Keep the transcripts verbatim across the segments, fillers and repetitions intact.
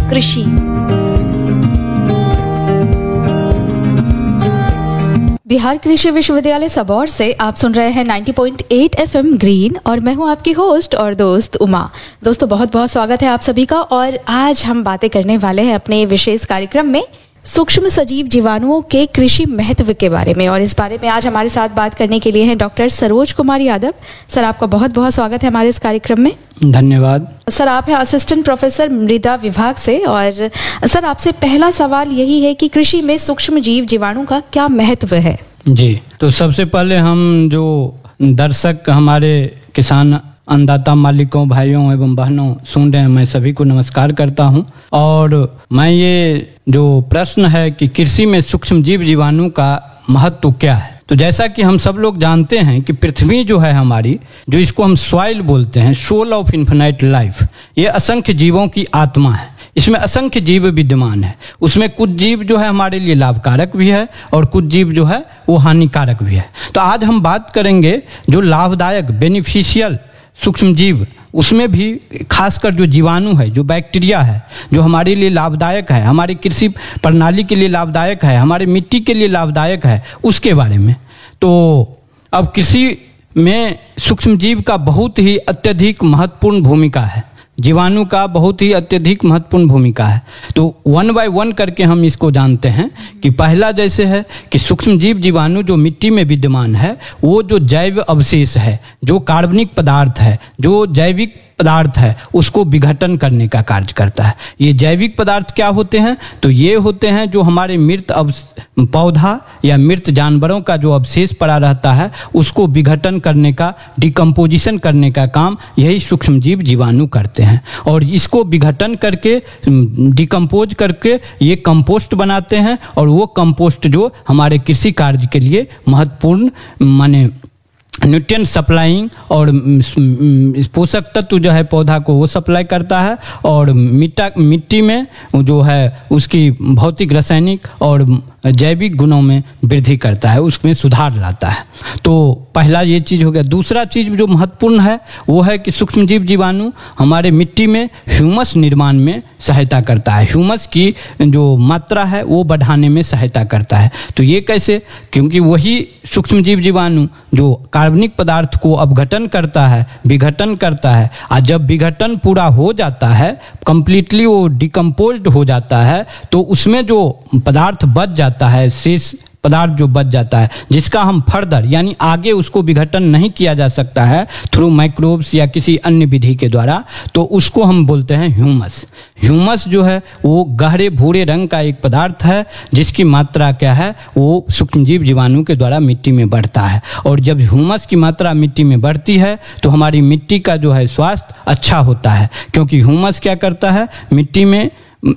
कृषि। बिहार कृषि विश्वविद्यालय सबौर से आप सुन रहे हैं नब्बे पॉइंट आठ एफएम ग्रीन और मैं हूं आपकी होस्ट और दोस्त उमा। दोस्तों बहुत बहुत स्वागत है आप सभी का। और आज हम बातें करने वाले हैं अपने विशेष कार्यक्रम में सूक्ष्म सजीव जीवाणुओं के कृषि महत्व के बारे में। और इस बारे में आज हमारे साथ बात करने के लिए हैं डॉक्टर सरोज कुमार यादव। सर आपका बहुत बहुत स्वागत है हमारे इस कार्यक्रम में। धन्यवाद। सर आप हैं असिस्टेंट प्रोफेसर मृदा विभाग से। और सर आपसे पहला सवाल यही है कि कृषि में सूक्ष्म जीव जीवाणु का क्या महत्व है? जी, तो सबसे पहले हम जो दर्शक हमारे किसान अन्नदाता मालिकों भाइयों एवं बहनों सुन रहे हैं, मैं सभी को नमस्कार करता हूं। और मैं ये जो प्रश्न है कि कृषि में सूक्ष्म जीव जीवाणु का महत्व क्या है, तो जैसा कि हम सब लोग जानते हैं कि पृथ्वी जो है हमारी, जो इसको हम सॉइल बोलते हैं, सोल ऑफ इन्फिनाइट लाइफ, ये असंख्य जीवों की आत्मा है। इसमें असंख्य जीव विद्यमान है। उसमें कुछ जीव जो है हमारे लिए लाभकारक भी है और कुछ जीव जो है वो हानिकारक भी है। तो आज हम बात करेंगे जो लाभदायक बेनिफिशियल सूक्ष्म जीव, उसमें भी खासकर जो जीवाणु है, जो बैक्टीरिया है, जो हमारे लिए लाभदायक है, हमारी कृषि प्रणाली के लिए लाभदायक है, हमारे मिट्टी के लिए लाभदायक है, उसके बारे में। तो अब कृषि में सूक्ष्म जीव का बहुत ही अत्यधिक महत्वपूर्ण भूमिका है, जीवाणु का बहुत ही अत्यधिक महत्वपूर्ण भूमिका है। तो वन बाय वन करके हम इसको जानते हैं कि पहला जैसे है कि सूक्ष्म जीव जीवाणु जो मिट्टी में विद्यमान है, वो जो जैव अवशेष है, जो कार्बनिक पदार्थ है, जो जैविक पदार्थ है, उसको विघटन करने का कार्य करता है। ये जैविक पदार्थ क्या होते हैं? तो ये होते हैं जो हमारे मृत पौधा या मृत जानवरों का जो अवशेष पड़ा रहता है, उसको विघटन करने का, डिकम्पोजिशन करने का काम यही सूक्ष्म जीव जीवाणु करते हैं। और इसको विघटन करके, डिकम्पोज करके ये कंपोस्ट बनाते हैं। और वो कंपोस्ट जो हमारे कृषि कार्य के लिए महत्वपूर्ण माने न्यूट्रिएंट सप्लाइंग और पोषक तत्व जो है पौधा को वो सप्लाई करता है। और मिट्टा मिट्टी में जो है उसकी भौतिक, रासायनिक और जैविक गुणों में वृद्धि करता है, उसमें सुधार लाता है। तो पहला ये चीज़ हो गया। दूसरा चीज़ जो महत्वपूर्ण है वो है कि सूक्ष्म जीव जीवाणु हमारे मिट्टी में ह्यूमस निर्माण में सहायता करता है, ह्यूमस की जो मात्रा है वो बढ़ाने में सहायता करता है। तो ये कैसे? क्योंकि वही सूक्ष्म जीव जीवाणु जो कार्बनिक पदार्थ को अपघटन करता है, विघटन करता है, और जब विघटन पूरा हो जाता है, कंप्लीटली वो डिकम्पोज्ड हो जाता है, तो उसमें जो पदार्थ बच जाता है, शेष पदार्थ जो बच जाता है, जिसका हम फर्दर यानी आगे उसको विघटन नहीं किया जा सकता है थ्रू माइक्रोब्स या किसी अन्य विधि के द्वारा, तो उसको हम बोलते हैं ह्यूमस। ह्यूमस जो है वो गहरे भूरे रंग का एक पदार्थ है, जिसकी मात्रा क्या है, वो सूक्ष्मजीव जीवाणु के द्वारा मिट्टी में बढ़ता है। और जब ह्यूमस की मात्रा मिट्टी में बढ़ती है तो हमारी मिट्टी का जो है स्वास्थ्य अच्छा होता है, क्योंकि ह्यूमस क्या करता है, मिट्टी में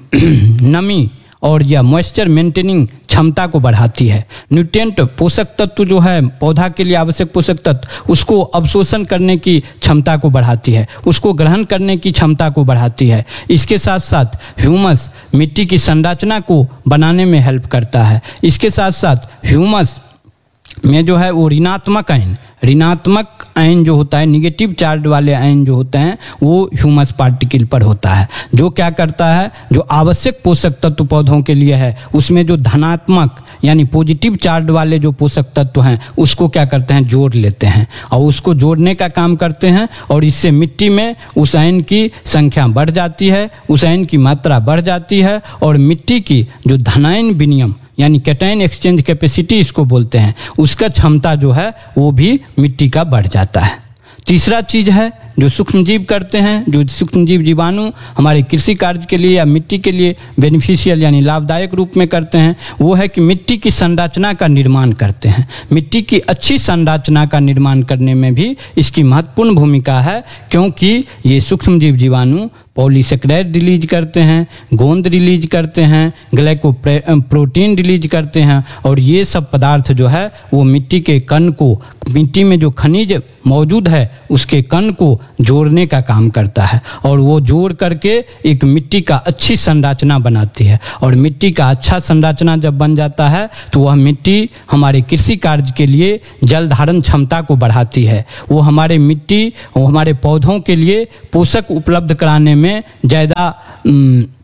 नमी और या मॉइस्चर मेंटेनिंग क्षमता को बढ़ाती है। न्यूट्रिएंट पोषक तत्व जो है पौधा के लिए आवश्यक पोषक तत्व, उसको अवशोषण करने की क्षमता को बढ़ाती है, उसको ग्रहण करने की क्षमता को बढ़ाती है। इसके साथ साथ ह्यूमस मिट्टी की संरचना को बनाने में हेल्प करता है। इसके साथ साथ ह्यूमस में जो है वो ऋणात्मक आयन ऋणात्मक आयन जो होता है, निगेटिव चार्ज वाले आयन जो होते हैं, वो ह्यूमस पार्टिकल पर होता है, जो क्या करता है, जो आवश्यक पोषक तत्व पौधों के लिए है, उसमें जो धनात्मक यानी पॉजिटिव चार्ज वाले जो पोषक तत्व हैं, उसको क्या करते हैं, जोड़ लेते हैं और उसको जोड़ने का काम करते हैं। और इससे मिट्टी में उस आयन की संख्या बढ़ जाती है, उस आयन की मात्रा बढ़ जाती है और मिट्टी की जो धनायन विनिमय यानी कैटायन एक्सचेंज कैपेसिटी इसको बोलते हैं, उसका क्षमता जो है वो भी मिट्टी का बढ़ जाता है। तीसरा चीज है जो सूक्ष्मजीव करते हैं, जो सूक्ष्मजीव जीवाणु हमारे कृषि कार्य के लिए या मिट्टी के लिए बेनिफिशियल यानी लाभदायक रूप में करते हैं, वो है कि मिट्टी की संरचना का निर्माण करते हैं। मिट्टी की अच्छी संरचना का निर्माण करने में भी इसकी महत्वपूर्ण भूमिका है, क्योंकि ये सूक्ष्मजीव जीवाणु पॉलीसेकेराइड रिलीज करते हैं, गोंद रिलीज करते हैं, ग्लाइको प्रोटीन रिलीज करते हैं और ये सब पदार्थ जो है वो मिट्टी के कण को, मिट्टी में जो खनिज मौजूद है उसके कण को जोड़ने का काम करता है और वो जोड़ करके एक मिट्टी का अच्छी संरचना बनाती है। और मिट्टी का अच्छा संरचना जब बन जाता है तो वह मिट्टी हमारे कृषि कार्य के लिए जल धारण क्षमता को बढ़ाती है। वो हमारे मिट्टी वो हमारे पौधों के लिए पोषक उपलब्ध कराने में ज़्यादा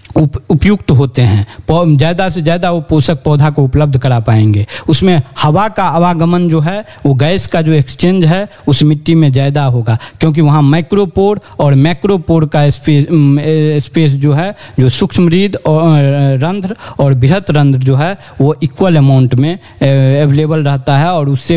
उप, उपयुक्त होते हैं, ज़्यादा से ज़्यादा वो पोषक पौधा को उपलब्ध करा पाएंगे। उसमें हवा का आवागमन जो है, वो गैस का जो एक्सचेंज है उस मिट्टी में ज़्यादा होगा, क्योंकि वहाँ माइक्रोपोर और मैक्रोपोर का स्पेस स्पेस जो है, जो सूक्ष्म रिद और रंध्र और बृहत रंध्र जो है वो इक्वल अमाउंट में अवेलेबल रहता है, और उससे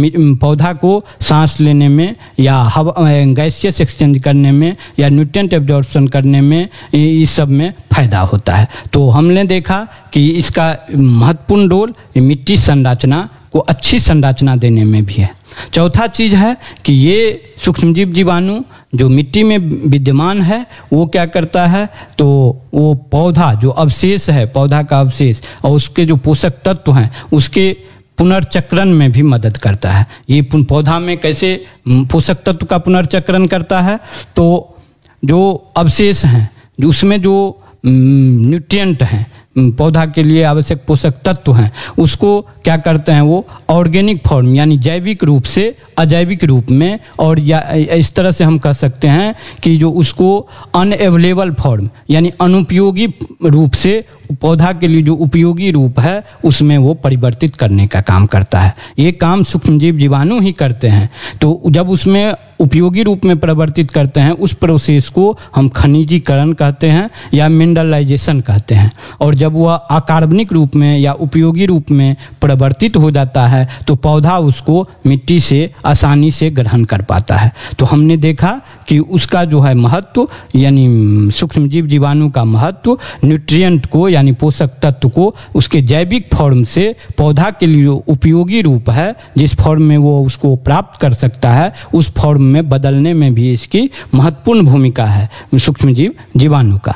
पौधा को सांस लेने में या हवा गैसियस एक्सचेंज करने में या न्यूट्रिएंट एब्जॉर्प्शन करने में, इस सब में फायदा होता है। तो हमने देखा कि इसका महत्वपूर्ण रोल मिट्टी संरचना को अच्छी संरचना देने में भी है। चौथा चीज़ है कि ये सूक्ष्मजीव जीवाणु जो मिट्टी में विद्यमान है वो क्या करता है, तो वो पौधा जो अवशेष है, पौधा का अवशेष और उसके जो पोषक तत्व हैं उसके पुनर्चक्रण में भी मदद करता है। ये पौधा में कैसे पोषक तत्व का पुनर्चक्रण करता है, तो जो अवशेष हैं, जो उसमें जो न्यूट्रिएंट हैं, पौधा के लिए आवश्यक पोषक तत्व हैं, उसको क्या करते हैं, वो ऑर्गेनिक फॉर्म यानी जैविक रूप से अजैविक रूप में, और या इस तरह से हम कह सकते हैं कि जो उसको अनअवेलेबल फॉर्म यानी अनुपयोगी रूप से पौधा के लिए जो उपयोगी रूप है उसमें वो परिवर्तित करने का काम करता है। ये काम सूक्ष्मजीव जीवाणु ही करते हैं। तो जब उसमें उपयोगी रूप में परिवर्तित करते हैं, उस प्रोसेस को हम खनिजीकरण कहते हैं या मिनरलाइजेशन कहते हैं। और जब वह अकार्बनिक रूप में या उपयोगी रूप में परिवर्तित हो जाता है तो पौधा उसको मिट्टी से आसानी से ग्रहण कर पाता है। तो हमने देखा कि उसका जो है महत्व, यानी सूक्ष्मजीव जीवाणु का महत्व न्यूट्रिएंट को यानी पोषक तत्व को उसके जैविक फॉर्म से पौधा के लिए जो उपयोगी रूप है, जिस फॉर्म में वो उसको प्राप्त कर सकता है, उस फॉर्म में बदलने में भी इसकी महत्वपूर्ण भूमिका है सूक्ष्मजीव जीवाणु का।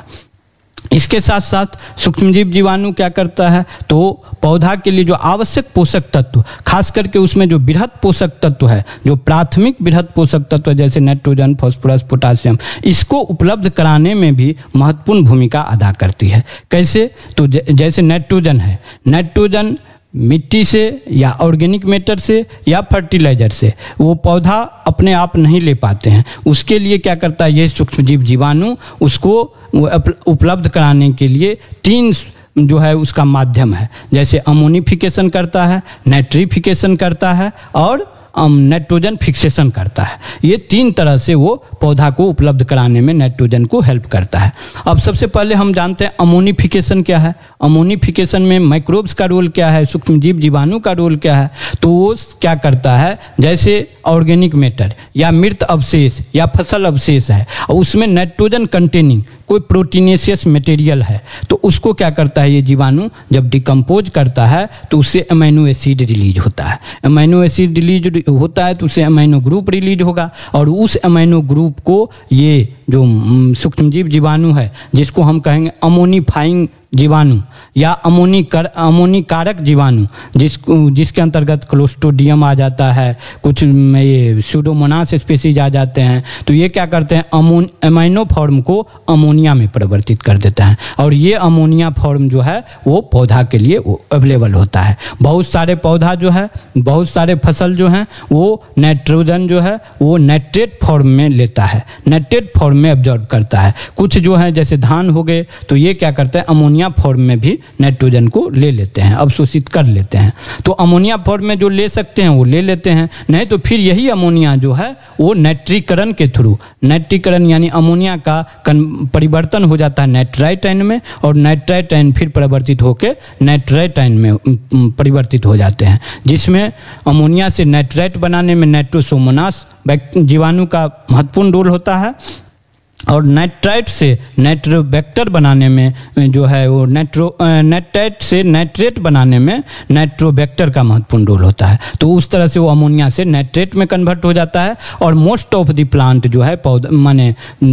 इसके साथ साथ सूक्ष्मजीव जीवाणु क्या करता है, तो पौधा के लिए जो आवश्यक पोषक तत्व, खास करके उसमें जो बृहत पोषक तत्व है, जो प्राथमिक बृहत पोषक तत्व जैसे नाइट्रोजन, फास्फोरस, पोटासियम, इसको उपलब्ध कराने में भी महत्वपूर्ण भूमिका अदा करती है। कैसे, तो जैसे नाइट्रोजन है, नाइट्रोजन मिट्टी से या ऑर्गेनिक मैटर से या फर्टिलाइजर से वो पौधा अपने आप नहीं ले पाते हैं। उसके लिए क्या करता है ये सूक्ष्मजीव जीवाणु, उसको उपलब्ध कराने के लिए तीन जो है उसका माध्यम है। जैसे अमोनिफिकेशन करता है, नाइट्रिफिकेशन करता है और नाइट्रोजन फिक्सेशन करता है। ये तीन तरह से वो पौधा को उपलब्ध कराने में नाइट्रोजन को हेल्प करता है। अब सबसे पहले हम जानते हैं अमोनिफिकेशन क्या है। अमोनिफिकेशन में माइक्रोब्स का रोल क्या है, सूक्ष्मजीव जीवाणु का रोल क्या है। तो वो क्या करता है, जैसे ऑर्गेनिक मैटर या मृत अवशेष या फसल अवशेष है और उसमें नाइट्रोजन कंटेनिंग कोई प्रोटीनेशियस मटेरियल है, तो उसको क्या करता है ये जीवाणु, जब डिकम्पोज करता है तो उससे अमीनो एसिड रिलीज होता है। अमीनो एसिड रिलीज होता है तो उससे अमीनो ग्रुप रिलीज होगा, और उस अमीनो ग्रुप को ये जो सूक्ष्मजीव जीवाणु है, जिसको हम कहेंगे अमोनिफाइंग जीवाणु या अमोनिकर अमोनिकारक जीवाणु, जिस जिसके अंतर्गत क्लोस्ट्रोडियम आ जाता है, कुछ ये सूडोमोनास स्पीसीज आ जाते हैं, तो ये क्या करते हैं, अमोन अमीनो फॉर्म को अमोनिया में परिवर्तित कर देते हैं, और ये अमोनिया फॉर्म जो है वो पौधा के लिए अवेलेबल होता है। बहुत सारे पौधा जो है, बहुत सारे फसल जो हैं वो नाइट्रोजन जो है वो नाइट्रेट फॉर्म में लेता है, नाइट्रेट फॉर्म में एब्जॉर्ब करता है। कुछ जो है जैसे धान हो गए तो ये क्या करते हैं, अमोनिया फॉर्म में भी नाइट्रोजन को ले लेते हैं, अवशोषित कर लेते हैं। तो अमोनिया फॉर्म में जो ले सकते हैं वो ले लेते हैं, नहीं तो फिर यही अमोनिया जो है वो नाइट्रीकरण के थ्रू, नाइट्रीकरण यानी अमोनिया का परिवर्तन हो जाता है नाइट्राइट आयन में, और नाइट्राइट आयन फिर परिवर्तित होकर नाइट्राइट आयन में परिवर्तित हो जाते हैं, जिसमें अमोनिया से नाइट्राइट बनाने में नाइट्रोसोमोनास जीवाणु का महत्वपूर्ण रोल होता है, और नाइट्राइट से नाइट्रोबैक्टर बनाने में जो है वो नाइट्रो नाइट्राइट से नाइट्रेट बनाने में नाइट्रोबैक्टर का महत्वपूर्ण रोल होता है। तो उस तरह से वो अमोनिया से नाइट्रेट में कन्वर्ट हो जाता है, और मोस्ट ऑफ द प्लांट जो है पौधा माने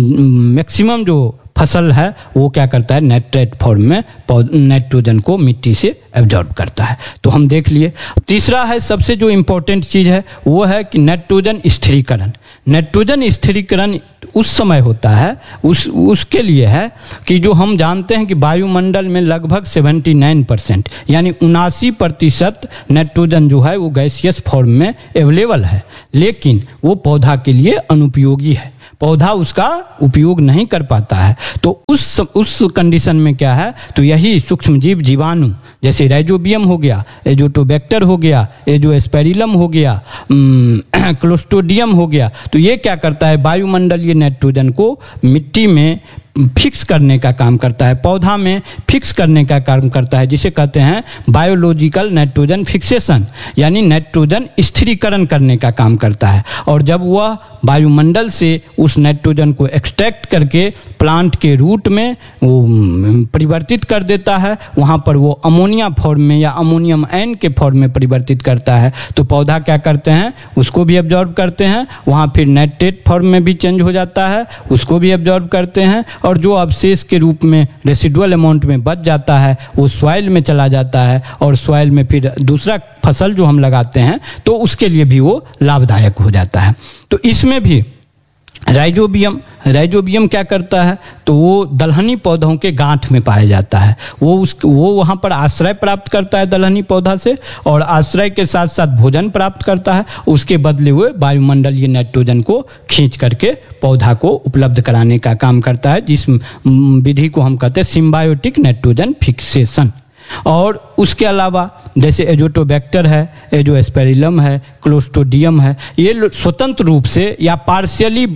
मैक्सिमम जो फसल है वो क्या करता है, नाइट्रेट फॉर्म में नाइट्रोजन को मिट्टी से एब्जॉर्ब करता है। तो हम देख लिए। तीसरा है, सबसे जो इम्पोर्टेंट चीज़ है वो है कि नाइट्रोजन स्थिरीकरण। नाइट्रोजन स्थिरीकरण उस समय होता है, उस उसके लिए है कि जो हम जानते हैं कि वायुमंडल में लगभग उन्यासी परसेंट यानी उनासी प्रतिशत नाइट्रोजन जो है वो गैसियस फॉर्म में अवेलेबल है, लेकिन वो पौधा के लिए अनुपयोगी है। पौधा उसका उपयोग नहीं कर पाता है। तो उस उस कंडीशन में क्या है, तो यही सूक्ष्म जीव जीवाणु जैसे राइजोबियम हो गया, एजोटोबैक्टर हो गया, एजोस्पेरिलम हो गया, क्लोस्ट्रिडियम हो गया, तो ये क्या करता है, वायुमंडलीय नाइट्रोजन को मिट्टी में फिक्स करने का काम करता है, पौधा में फिक्स करने का काम करता है, जिसे कहते हैं बायोलॉजिकल नाइट्रोजन फिक्सेशन, यानी नाइट्रोजन स्थिरीकरण करने का काम करता है। और जब वह वायुमंडल से उस नाइट्रोजन को एक्सट्रैक्ट करके प्लांट के रूट में वो परिवर्तित कर देता है, वहाँ पर वो अमोनिया फॉर्म में या अमोनियम आयन के फॉर्म में परिवर्तित करता है, तो पौधा क्या करते हैं, उसको भी एब्जॉर्ब करते हैं, वहाँ फिर नाइट्रेट फॉर्म में भी चेंज हो जाता है, उसको भी एब्जॉर्ब करते हैं, और जो अवशेष के रूप में रेसिडुअल अमाउंट में बच जाता है वो सॉइल में चला जाता है, और सॉइल में फिर दूसरा फसल जो हम लगाते हैं तो उसके लिए भी वो लाभदायक हो जाता है। तो इसमें भी राइजोबियम राइजोबियम क्या करता है, तो वो दलहनी पौधों के गांठ में पाया जाता है, वो उस वो वहाँ पर आश्रय प्राप्त करता है दलहनी पौधा से, और आश्रय के साथ साथ भोजन प्राप्त करता है, उसके बदले हुए वायुमंडलीय नाइट्रोजन को खींच करके पौधा को उपलब्ध कराने का काम करता है, जिस विधि को हम कहते हैं सिम्बायोटिक नाइट्रोजन फिक्सेशन। और उसके अलावा जैसे एजोटोबैक्टर है, एजोस्पेरिलम है, क्लोस्ट्रिडियम है, ये स्वतंत्र रूप से या पार्शियली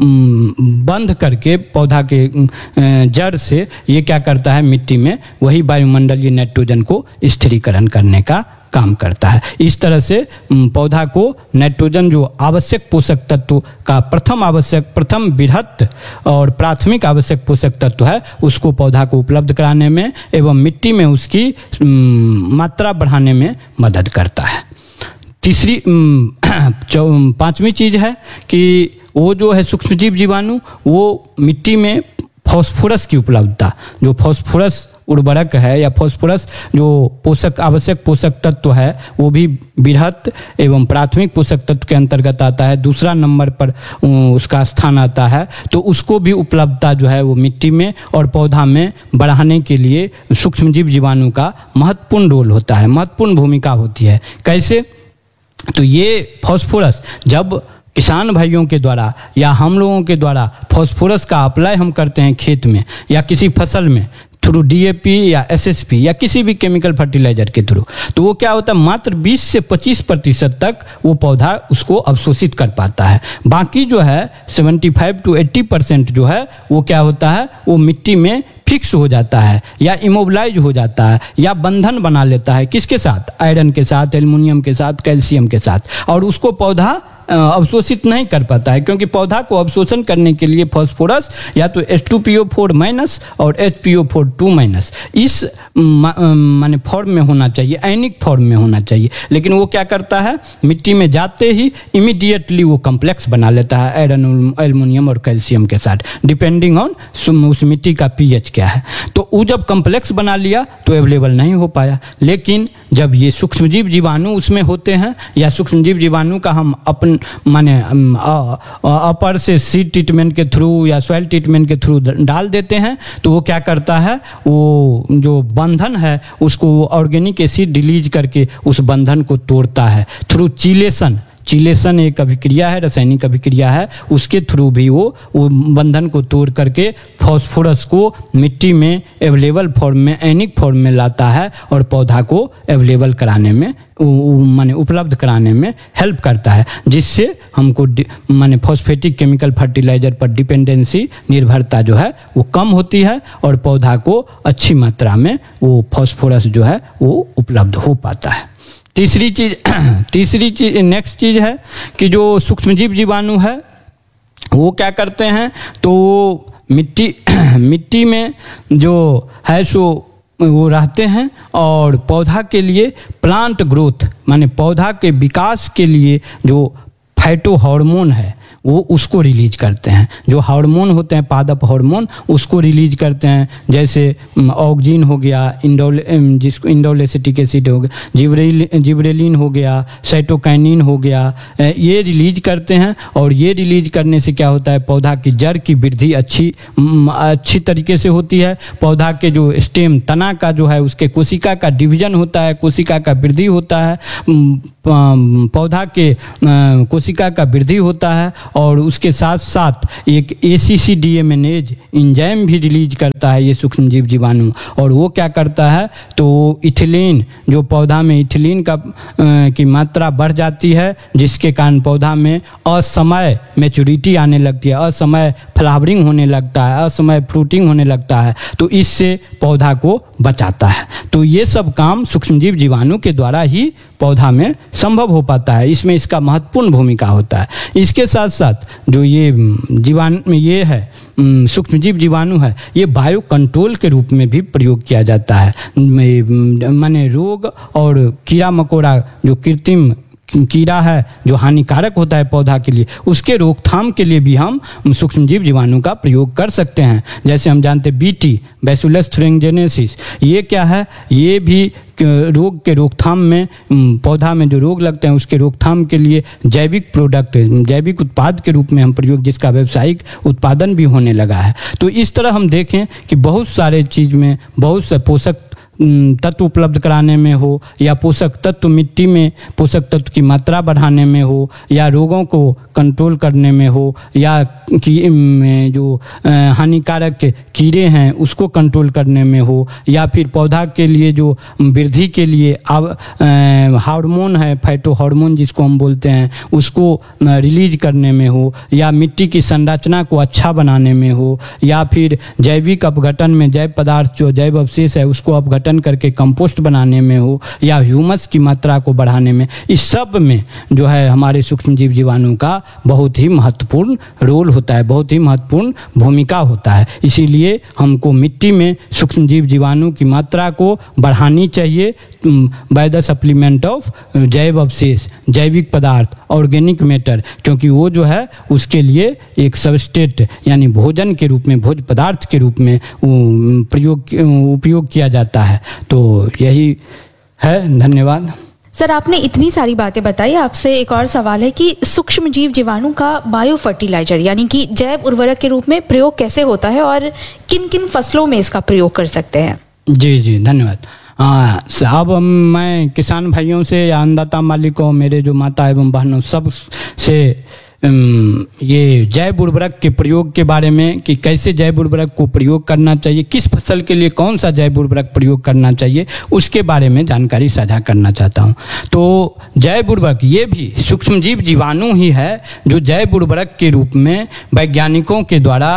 बंद करके पौधा के जड़ से ये क्या करता है, मिट्टी में वही वायुमंडलीय नाइट्रोजन को स्थिरीकरण करने का काम करता है। इस तरह से पौधा को नाइट्रोजन जो आवश्यक पोषक तत्व का प्रथम आवश्यक प्रथम बृहत और प्राथमिक आवश्यक पोषक तत्व है, उसको पौधा को उपलब्ध कराने में एवं मिट्टी में उसकी मात्रा बढ़ाने में मदद करता है। तीसरी पांचवी चीज है कि वो जो है सूक्ष्मजीव जीवाणु, वो मिट्टी में फास्फोरस की उपलब्धता, जो फास्फोरस उर्वरक है या फास्फोरस जो पोषक आवश्यक पोषक तत्व है, वो भी बृहत एवं प्राथमिक पोषक तत्व के अंतर्गत आता है, दूसरा नंबर पर उसका स्थान आता है। तो उसको भी उपलब्धता जो है वो मिट्टी में और पौधा में बढ़ाने के लिए सूक्ष्मजीव जीवाणु का महत्वपूर्ण रोल होता है, महत्वपूर्ण भूमिका होती है। कैसे, तो ये फास्फोरस जब किसान भाइयों के द्वारा या हम लोगों के द्वारा फास्फोरस का अप्लाई हम करते हैं खेत में या किसी फसल में थ्रू डीएपी या एसएसपी या किसी भी केमिकल फर्टिलाइजर के थ्रू, तो वो क्या होता है, मात्र बीस से पच्चीस प्रतिशत तक वो पौधा उसको अवशोषित कर पाता है। बाकी जो है पचहत्तर टू अस्सी परसेंट जो है वो क्या होता है, वो मिट्टी में फिक्स हो जाता है या इमोबिलाइज हो जाता है या बंधन बना लेता है, किसके साथ, आयरन के साथ, एल्युमिनियम के साथ, कैल्शियम के साथ, और उसको पौधा अवशोषित नहीं कर पाता है, क्योंकि पौधा को अवशोषण करने के लिए फास्फोरस या तो H two P O four minus और H P O four to minus इस माने फॉर्म में होना चाहिए, आयनिक फॉर्म में होना चाहिए। लेकिन वो क्या करता है, मिट्टी में जाते ही इमीडिएटली वो कम्प्लेक्स बना लेता है आयरन, एल्युमिनियम और कैल्शियम के साथ, डिपेंडिंग ऑन उस मिट्टी का पीएच क्या है। तो वो जब कम्प्लेक्स बना लिया तो अवेलेबल नहीं हो पाया। लेकिन जब ये सूक्ष्मजीव जीवाणु उसमें होते हैं या सूक्ष्मजीव जीवाणु का हम अपन माने अपर से सीड ट्रीटमेंट के थ्रू या सॉइल ट्रीटमेंट के थ्रू डाल देते हैं, तो वो क्या करता है, वो जो बंधन है उसको ऑर्गेनिक एसिड रिलीज करके उस बंधन को तोड़ता है थ्रू चिलेशन। चिलेशन एक अभिक्रिया है, रासायनिक अभिक्रिया है, उसके थ्रू भी वो वो बंधन को तोड़ करके फास्फोरस को मिट्टी में अवेलेबल फॉर्म में, आयनिक फॉर्म में लाता है और पौधा को अवेलेबल कराने में माने उपलब्ध कराने में हेल्प करता है, जिससे हमको माने फॉस्फेटिक केमिकल फर्टिलाइजर पर डिपेंडेंसी, निर्भरता जो है वो कम होती है और पौधा को अच्छी मात्रा में वो फास्फोरस जो है वो उपलब्ध हो पाता है। तीसरी चीज तीसरी चीज नेक्स्ट चीज है कि जो सूक्ष्मजीव जीवाणु है वो क्या करते हैं, तो मिट्टी मिट्टी में जो है सो वो रहते हैं और पौधा के लिए प्लांट ग्रोथ माने पौधा के विकास के लिए जो फाइटो हार्मोन है वो उसको रिलीज करते हैं। जो हार्मोन होते हैं पादप हार्मोन उसको रिलीज करते हैं, जैसे ऑक्जिन हो गया, इंडोल जिसको इंडोलेसिटिक एसिड हो गया, जिब्रेल जिब्रेलिन हो गया, साइटोकाइनिन हो गया, ये रिलीज करते हैं। और ये रिलीज करने से क्या होता है, पौधा की जड़ की वृद्धि अच्छी अच्छी तरीके से होती है। पौधा के जो स्टेम तना का जो है उसके कोशिका का डिवीजन होता है, कोशिका का वृद्धि होता है, पौधा के कोशिका का वृद्धि होता है और उसके साथ साथ एक ए सी सी डी एमिनेज एंजाइम भी रिलीज करता है ये सूक्ष्मजीव जीवाणु। और वो क्या करता है, तो इथिलीन, जो पौधा में इथिलीन का की मात्रा बढ़ जाती है, जिसके कारण पौधा में असमय मैच्योरिटी आने लगती है, असमय फ्लावरिंग होने लगता है, असमय फ्रूटिंग होने लगता है, तो इससे पौधा को बचाता है। तो ये सब काम सूक्ष्मजीव जीवाणु के द्वारा ही पौधा में संभव हो पाता है, इसमें इसका महत्वपूर्ण भूमिका होता है। इसके साथ साथ जो ये जीवाणु ये है सूक्ष्मजीव जीवाणु है, ये बायो कंट्रोल के रूप में भी प्रयोग किया जाता है। माने रोग और कीड़ा मकोड़ा जो कृत्रिम कीड़ा है जो हानिकारक होता है पौधा के लिए, उसके रोकथाम के लिए भी हम सूक्ष्मजीव जीवाणु का प्रयोग कर सकते हैं। जैसे हम जानते हैं बीटी, बैसिलस थुरिंजेनेसिस, ये क्या है, ये भी रोग के रोकथाम में, पौधा में जो रोग लगते हैं उसके रोकथाम के लिए जैविक प्रोडक्ट, जैविक उत्पाद के रूप में हम प्रयोग, जिसका व्यावसायिक उत्पादन भी होने लगा है। तो इस तरह हम देखें कि बहुत सारे चीज़ में, बहुत से पोषक तत्व उपलब्ध कराने में हो, या पोषक तत्व मिट्टी में पोषक तत्व की मात्रा बढ़ाने में हो, या रोगों को कंट्रोल करने में हो, या की जो हानिकारक कीड़े हैं उसको कंट्रोल करने में हो, या फिर पौधा के लिए जो वृद्धि के लिए हार्मोन है, फाइटो हार्मोन जिसको हम बोलते हैं, उसको रिलीज करने में हो, या मिट्टी की संरचना को अच्छा बनाने में हो, या फिर जैविक अपघटन में जैव पदार्थ जो जैव अवशेष है उसको अपघटन करके कंपोस्ट बनाने में हो, या ह्यूमस की मात्रा को बढ़ाने में, इस सब में जो है हमारे सूक्ष्मजीव जीवाणु का बहुत ही महत्वपूर्ण रोल होता है, बहुत ही महत्वपूर्ण भूमिका होता है। इसीलिए हमको मिट्टी में सूक्ष्मजीव जीवाणु की मात्रा को बढ़ानी चाहिए बाय द सप्लीमेंट ऑफ जैव अवशेष, जैविक पदार्थ, ऑर्गेनिक मैटर, क्योंकि वो जो है उसके लिए एक सबस्ट्रेट यानी भोजन के रूप में, भोज्य पदार्थ के रूप में प्रयोग उपयोग किया जाता है। तो यही है, धन्यवाद। सर, आपने इतनी सारी बातें बताई, आपसे एक और सवाल है कि सूक्ष्मजीव जीवाणु का बायो फर्टिलाइजर यानी कि जैव उर्वरक के रूप में प्रयोग कैसे होता है और किन किन फसलों में इसका प्रयोग कर सकते हैं? जी जी धन्यवाद। हाँ, अब मैं किसान भाइयों से या अन्नदाता मालिकों, मेरे जो माता एवं बहनों, सब से ये जैव उर्वरक के प्रयोग के बारे में, कि कैसे जैव उर्वरक को प्रयोग करना चाहिए, किस फसल के लिए कौन सा जैव उर्वरक प्रयोग करना चाहिए, उसके बारे में जानकारी साझा करना चाहता हूँ। तो जैव उर्वरक ये भी सूक्ष्मजीव जीवाणु ही है जो जैव उर्वरक के रूप में वैज्ञानिकों के द्वारा,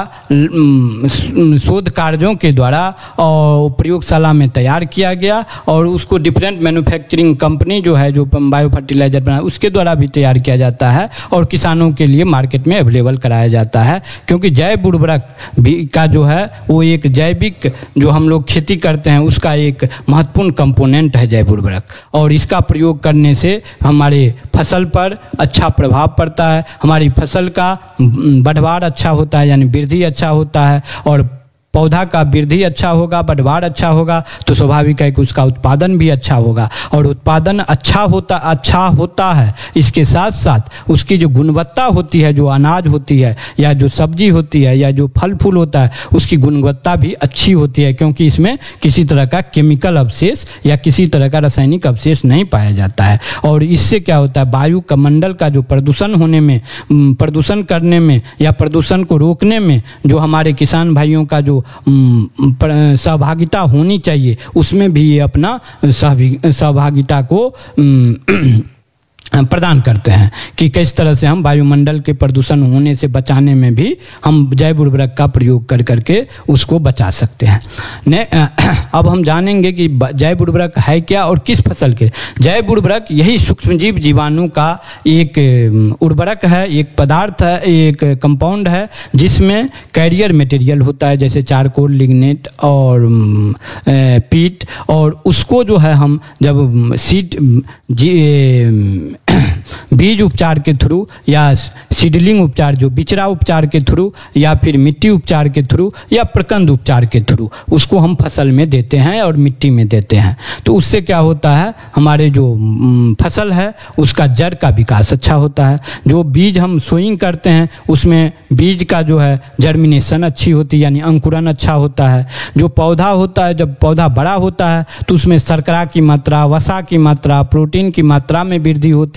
शोध कार्यों के द्वारा और प्रयोगशाला में तैयार किया गया, और उसको डिफरेंट मैन्युफैक्चरिंग कंपनी जो है जो बायो फर्टिलाइजर बना उसके द्वारा भी तैयार किया जाता है और किसानों के लिए मार्केट में अवेलेबल कराया जाता है। क्योंकि जैव उर्वरक भी का जो है वो एक जैविक, जो हम लोग खेती करते हैं उसका एक महत्वपूर्ण कंपोनेंट है जैव उर्वरक, और इसका प्रयोग करने से हमारे फसल पर अच्छा प्रभाव पड़ता है, हमारी फसल का बढ़वार अच्छा होता है, यानी वृद्धि अच्छा होता है, और पौधा का वृद्धि अच्छा होगा, बढ़वार अच्छा होगा, तो स्वाभाविक है कि उसका उत्पादन भी अच्छा होगा, और उत्पादन अच्छा होता अच्छा होता है इसके साथ साथ उसकी जो गुणवत्ता होती है, जो अनाज होती है या जो सब्जी होती है या जो फल फूल होता है, उसकी गुणवत्ता भी अच्छी होती है, क्योंकि इसमें किसी तरह का केमिकल अवशेष या किसी तरह का रासायनिक अवशेष नहीं पाया जाता है। और इससे क्या होता है, वायु का मंडल का जो प्रदूषण होने में, प्रदूषण करने में या प्रदूषण को रोकने में जो हमारे किसान भाइयों का जो सहभागिता होनी चाहिए, उसमें भी ये अपना सहभागिता को प्रदान करते हैं कि किस तरह से हम वायुमंडल के प्रदूषण होने से बचाने में भी हम जैव उर्वरक का प्रयोग कर करके उसको बचा सकते हैं। ने अब हम जानेंगे कि जैव उर्वरक है क्या और किस फसल के। जैव उर्वरक यही सूक्ष्मजीव जीवाणु का एक उर्वरक है, एक पदार्थ है, एक कंपाउंड है जिसमें कैरियर मटेरियल होता है, जैसे चारकोल, लिग्नेट और पीट, और उसको जो है हम जब सीड बीज उपचार के थ्रू या सीडलिंग उपचार, जो बिचरा उपचार के थ्रू या फिर मिट्टी उपचार के थ्रू या प्रकंद उपचार के थ्रू उसको हम फसल में देते हैं और मिट्टी में देते हैं। तो उससे क्या होता है, हमारे जो फसल है उसका जड़ का विकास अच्छा होता है। जो बीज हम सोइंग करते हैं उसमें बीज का जो है जर्मिनेशन अच्छी होती है, यानी अंकुरन अच्छा होता है। जो पौधा होता है, जब पौधा बड़ा होता है तो उसमें शर्करा की मात्रा, वसा की मात्रा, प्रोटीन की मात्रा में वृद्धि होती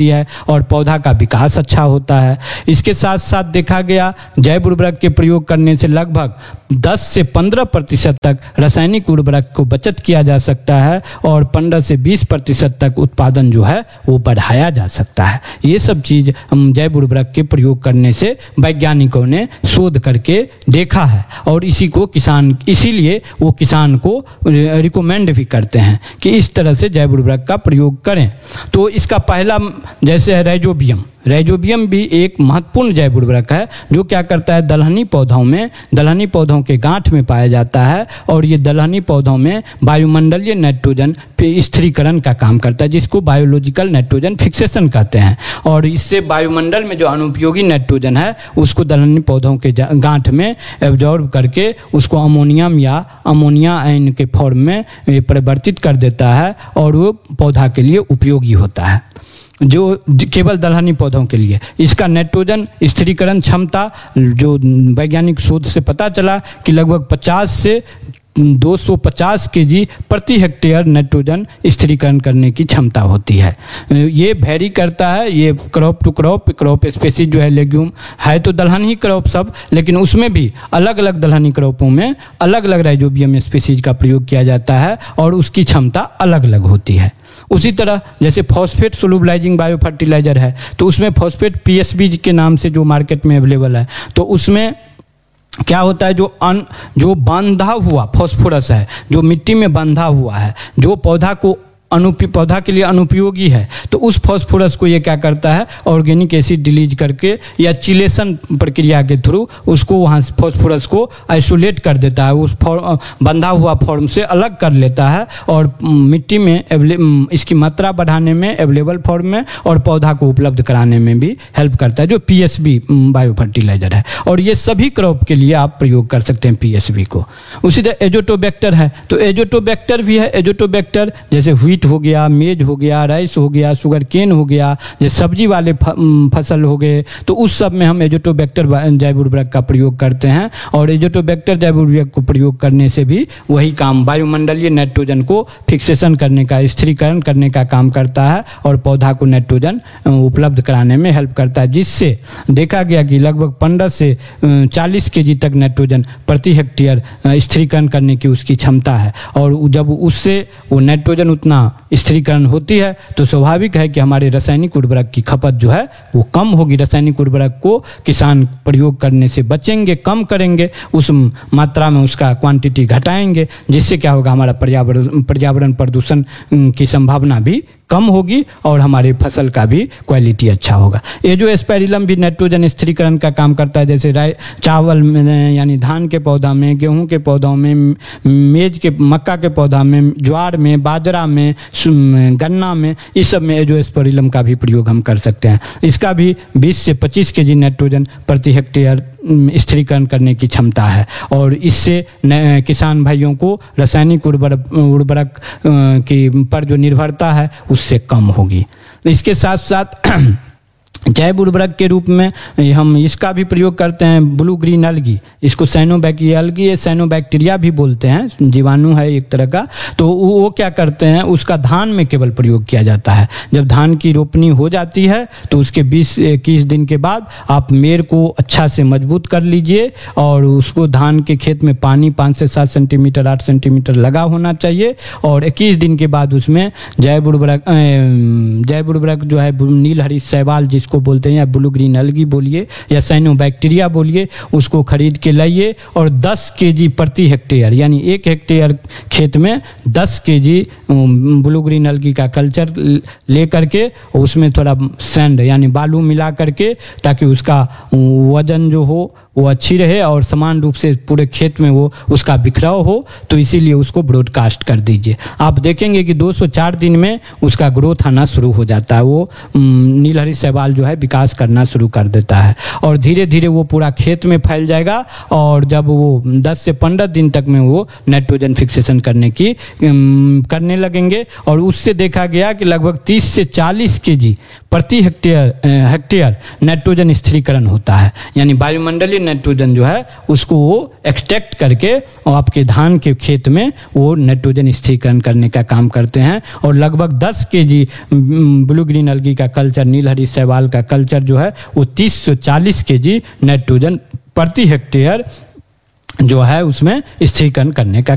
होती है और पौधा का विकास अच्छा होता है। इसके साथ साथ देखा गया जैव उर्वरक के प्रयोग करने से लगभग दस से पंद्रह प्रतिशत तक रासायनिक उर्वरक को बचत किया जा सकता है और पंद्रह से बीस प्रतिशत तक उत्पादन जो है वो बढ़ाया जा सकता है। ये सब चीज़ हम जैव उर्वरक के प्रयोग करने से वैज्ञानिकों ने शोध करके देखा है और इसी को किसान इसीलिए वो किसान को रिकमेंड भी करते हैं कि इस तरह से जैव उर्वरक का प्रयोग करें। तो इसका पहला जैसे है राइजोबियम। राइजोबियम भी एक महत्वपूर्ण जैव उर्वरक है जो क्या करता है, दलहनी पौधों में दलहनी पौधों के गांठ में पाया जाता है और ये दलहनी पौधों में वायुमंडलीय नाइट्रोजन स्थिरीकरण का काम करता है, जिसको बायोलॉजिकल नाइट्रोजन फिक्सेशन कहते हैं। और इससे वायुमंडल में जो अनुपयोगी नाइट्रोजन है उसको दलहनी पौधों के गांठ में एब्जॉर्ब करके उसको अमोनियम या अमोनिया आयन के फॉर्म में परिवर्तित कर देता है और वो पौधा के लिए उपयोगी होता है, जो केवल दलहनी पौधों के लिए। इसका नाइट्रोजन स्थिरीकरण क्षमता जो वैज्ञानिक शोध से पता चला कि लगभग पचास से दो सौ पचास केजी प्रति हेक्टेयर नाइट्रोजन स्थिरीकरण करने की क्षमता होती है। ये वेरी करता है, ये crop to crop crop species जो है लेग्यूम है तो दलहन ही क्रॉप सब, लेकिन उसमें भी अलग अलग दलहनी क्रॉपों में अलग अलग राइजोबियम स्पेसीज का प्रयोग किया जाता है और उसकी क्षमता अलग अलग होती है। उसी तरह जैसे फॉस्फेट सोलुबलाइजिंग बायो फर्टिलाइजर है तो उसमें फॉस्फेट पीएसबी के नाम से जो मार्केट में अवेलेबल है, तो उसमें क्या होता है, जो अन जो बांधा हुआ फॉस्फोरस है, जो मिट्टी में बंधा हुआ है, जो पौधा को अनुपी पौधा के लिए अनुपयोगी है, तो उस फॉस्फोरस को ये क्या करता है, ऑर्गेनिक एसिड डिलीज करके या चिलेशन प्रक्रिया के थ्रू उसको वहाँ से फॉस्फोरस को आइसोलेट कर देता है, उस बंधा हुआ फॉर्म से अलग कर लेता है और मिट्टी में इसकी मात्रा बढ़ाने में अवेलेबल फॉर्म में और पौधा को उपलब्ध कराने में भी हेल्प करता है, जो पीएसबी बायो फर्टिलाइजर है। और ये सभी क्रॉप के लिए आप प्रयोग कर सकते हैं पीएसबी को। उसी तरह एजोटोबैक्टर है तो एजोटोबैक्टर भी है। एजोटोबैक्टर जैसे व्हीट हो गया, मेज हो गया, राइस हो गया, शुगर केन हो गया, जैसे सब्जी वाले फसल हो गए, तो उस सब में हम एजोटोबैक्टर जैव उर्वरक का प्रयोग करते हैं। और एजोटोबैक्टर जैव उर्वरक को प्रयोग करने से भी वही काम वायुमंडलीय नाइट्रोजन को फिक्सेशन करने का, स्थिरीकरण करने का काम करता है और पौधा को नाइट्रोजन उपलब्ध कराने में हेल्प करता है, जिससे देखा गया कि लगभग पंद्रह से चालीस के जी तक नाइट्रोजन प्रति हेक्टेयर स्थिरीकरण करने की उसकी क्षमता है। और जब उससे वो नाइट्रोजन उतना स्थिरीकरण होती है तो स्वाभाविक है कि हमारे रासायनिक उर्वरक की खपत जो है वो कम होगी। रासायनिक उर्वरक को किसान प्रयोग करने से बचेंगे, कम करेंगे, उस मात्रा में उसका क्वांटिटी घटाएंगे, जिससे क्या होगा, हमारा पर्यावरण पर्यावरण प्रदूषण की संभावना भी कम होगी और हमारे फसल का भी क्वालिटी अच्छा होगा। एजोस्पेरिलम भी नाइट्रोजन स्थिरीकरण का काम करता है, जैसे राय चावल में यानी धान के पौधा में, गेहूं के पौधों में, मेज के मक्का के पौधा में, ज्वार में, बाजरा में, गन्ना में, इस सब में एजोस्पेरिलम का भी प्रयोग हम कर सकते हैं। इसका भी बीस से पच्चीस के जी नाइट्रोजन प्रति हेक्टेयर स्थिरीकरण करने की क्षमता है और इससे किसान भाइयों को रासायनिक उर्वरक उर्वरक की पर जो निर्भरता है उससे कम होगी। इसके साथ साथ जैव उर्वरक के रूप में हम इसका भी प्रयोग करते हैं, ब्लू ग्रीन अलगी, इसको साइनोबैक्टीरिया अलगी, साइनोबैक्टीरिया भी बोलते हैं, जीवाणु है एक तरह का। तो वो क्या करते हैं, उसका धान में केवल प्रयोग किया जाता है। जब धान की रोपनी हो जाती है तो उसके बीस इक्कीस दिन के बाद आप मेड़ को अच्छा से मजबूत कर लीजिए और उसको धान के खेत में पानी पाँच से सात सेंटीमीटर आठ सेंटीमीटर लगा होना चाहिए और इक्कीस दिन के बाद उसमें जैव उर्वरक जैव उर्वरक जो है नीलहरी शैवाल जिसको बोलते हैं, या ब्लू ग्रीन अलगी बोलिए या साइनोबैक्टीरिया बोलिए, उसको खरीद के लाइए और दस केजी प्रति हेक्टेयर यानी एक हेक्टेयर खेत में दस केजी ब्लू ग्रीन अलगी का कल्चर ले करके उसमें थोड़ा सैंड यानी बालू मिला करके, ताकि उसका वजन जो हो वो अच्छी रहे और समान रूप से पूरे खेत में वो उसका बिखराव हो, तो इसीलिए उसको ब्रॉडकास्ट कर दीजिए। आप देखेंगे कि दो सौ चार दिन में उसका ग्रोथ आना शुरू हो जाता है, वो नीलहरी शैवाल जो है विकास करना शुरू कर देता है और धीरे धीरे वो पूरा खेत में फैल जाएगा और जब वो दस से पंद्रह दिन तक में वो नाइट्रोजन फिक्सेशन करने की करने लगेंगे और उससे देखा गया कि लगभग तीस से चालीस केजी प्रति हेक्टेयर हेक्टेयर नाइट्रोजन स्थिरीकरण होता है, यानी वायुमंडलीय नाइट्रोजन जो है उसको वो एक्सट्रैक्ट करके और आपके धान के खेत में वो नाइट्रोजन स्थिरीकरण करने का काम करते हैं। और लगभग दस केजी ब्लू ग्रीन अलगी का कल्चर, नीलहरी शैवाल का कल्चर जो है वो तीस से चालीस केजी नाइट्रोजन प्रति हेक्टेयर जो है उसमें स्थिरीकरण करने का